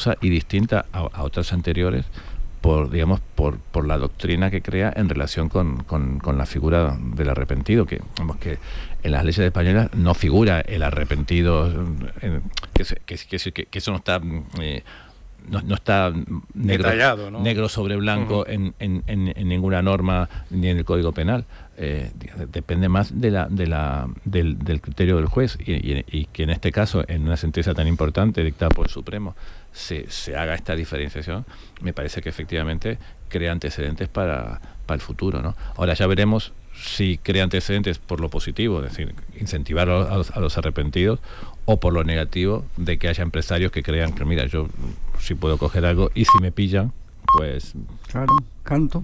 novedosa y distinta a otras anteriores por la doctrina que crea en relación con la figura del arrepentido, que en las leyes españolas no figura el arrepentido, que eso no está no está detallado, ¿no? Negro sobre blanco en ninguna norma ni en el Código Penal. Depende más del criterio del juez y que en este caso, en una sentencia tan importante dictada por el Supremo, se haga esta diferenciación. Me parece que efectivamente crea antecedentes para el futuro, ¿no? Ahora ya veremos si crea antecedentes por lo positivo, es decir, incentivar a los arrepentidos, o por lo negativo de que haya empresarios que crean que mira, yo sí puedo coger algo y si me pillan, pues... Claro, canto.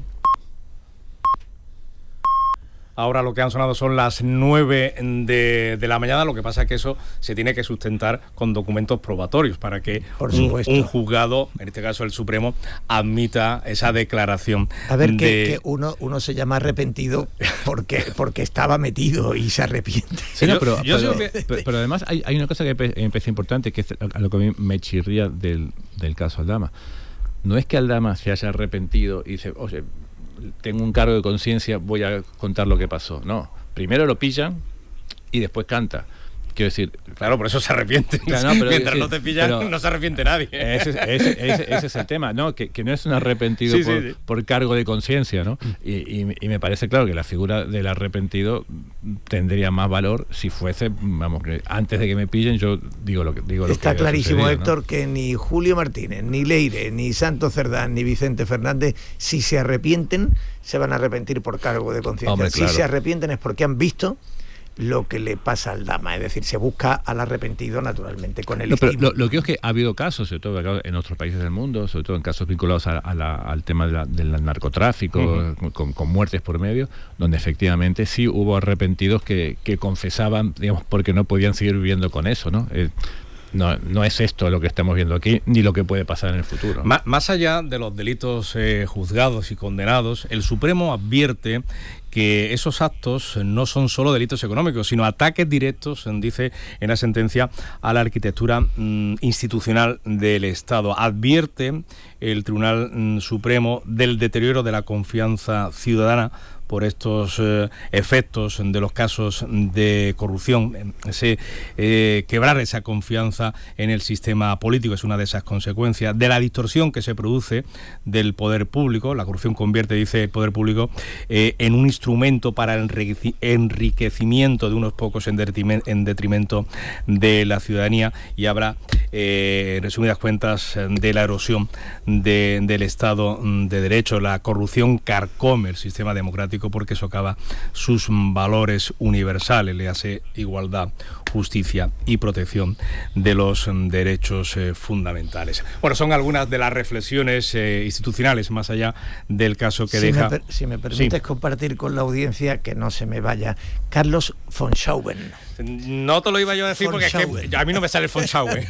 Ahora lo que han sonado son las 9 de la mañana, lo que pasa es que eso se tiene que sustentar con documentos probatorios para que un juzgado, en este caso el Supremo, admita esa declaración. A ver, que uno se llama arrepentido porque estaba metido y se arrepiente. Sí, no, pero además hay una cosa que me parece importante, que es a lo que a mí me chirría del caso Aldama. No es que Aldama se haya arrepentido y dice, oye, tengo un cargo de conciencia, voy a contar lo que pasó. No, primero lo pillan y después canta. Quiero decir... Claro, por eso se arrepiente. Claro, no, mientras no te pillan, no se arrepiente nadie. Ese es el tema, ¿no? Que no es un arrepentido por cargo de conciencia, ¿no? Y me parece claro que la figura del arrepentido tendría más valor si fuese, antes de que me pillen, yo digo lo que digo. Está clarísimo, Héctor, ¿no? Que ni Julio Martínez, ni Leire, ni Santos Cerdán, ni Vicente Fernández, si se arrepienten, se van a arrepentir por cargo de conciencia. Claro. Si se arrepienten es porque han visto lo que le pasa al Aldama, es decir, se busca al arrepentido naturalmente con el estímulo. Lo que es que ha habido casos, sobre todo en otros países del mundo, sobre todo en casos vinculados al tema del narcotráfico, con muertes por medio, donde efectivamente sí hubo arrepentidos que confesaban, digamos, porque no podían seguir viviendo con eso, ¿no? No es esto lo que estamos viendo aquí, ni lo que puede pasar en el futuro. Más allá de los delitos juzgados y condenados, el Supremo advierte que esos actos no son solo delitos económicos, sino ataques directos, dice en la sentencia, a la arquitectura institucional del Estado. Advierte el Tribunal Supremo del deterioro de la confianza ciudadana por estos efectos de los casos de corrupción. Quebrar esa confianza en el sistema político es una de esas consecuencias de la distorsión que se produce del poder público. La corrupción convierte, dice el poder público, en un instrumento para el enriquecimiento de unos pocos en detrimento de la ciudadanía, y habla, en resumidas cuentas, de la erosión del Estado de Derecho. La corrupción carcome el sistema democrático porque socava sus valores universales, le hace igualdad, justicia y protección de los derechos fundamentales. Bueno, son algunas de las reflexiones institucionales más allá del caso que deja... Si me permites compartir con la audiencia, que no se me vaya, Carlos von Schauben. No te lo iba yo a decir porque es que a mí no me sale von Schauben.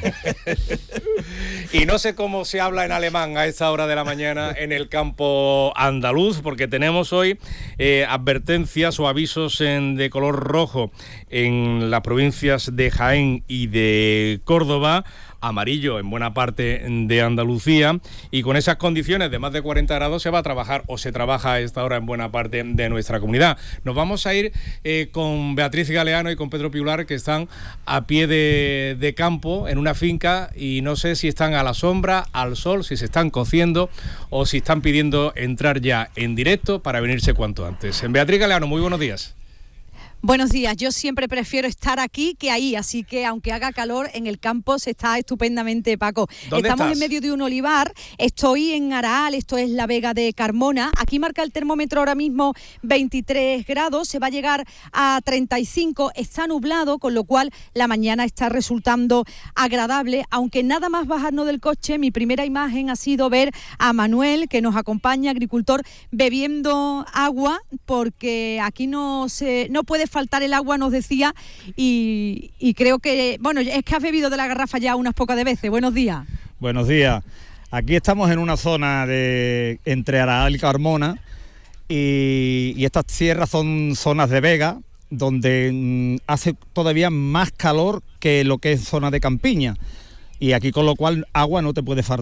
Y no sé cómo se habla en alemán a esta hora de la mañana en el campo andaluz, porque tenemos hoy advertencias o avisos de color rojo en las provincias de Jaén y de Córdoba, amarillo en buena parte de Andalucía, y con esas condiciones de más de 40 grados se va a trabajar, o se trabaja a esta hora en buena parte de nuestra comunidad. Nos vamos a ir con Beatriz Galeano y con Pedro Piular, que están a pie de campo en una finca, y no sé si están a la sombra, al sol, si se están cociendo o si están pidiendo entrar ya en directo para venirse cuanto antes. Beatriz Galeano, muy buenos días. Buenos días, yo siempre prefiero estar aquí que ahí, así que aunque haga calor, en el campo se está estupendamente, Paco. Estamos en medio de un olivar, estoy en Araal, esto es la Vega de Carmona, aquí marca el termómetro ahora mismo 23 grados, se va a llegar a 35, está nublado, con lo cual la mañana está resultando agradable, aunque nada más bajarnos del coche, mi primera imagen ha sido ver a Manuel, que nos acompaña, agricultor, bebiendo agua, porque aquí no puede faltar el agua, nos decía, y creo que, bueno, es que has bebido de la garrafa ya unas pocas de veces. Buenos días. Buenos días. Aquí estamos en una zona entre Araal y Carmona, y estas sierras son zonas de vega, donde hace todavía más calor que lo que es zona de campiña. Y aquí, con lo cual, agua no te puede